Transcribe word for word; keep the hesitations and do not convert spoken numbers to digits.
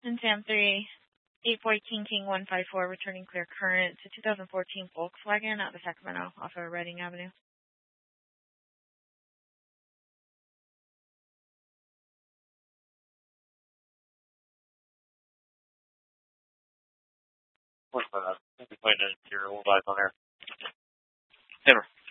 And Sam three, eight fourteen King one five four, returning clear current to two thousand fourteen Volkswagen out of Sacramento off of Reading Avenue. What's that? I think we put your old eyes on there. Never.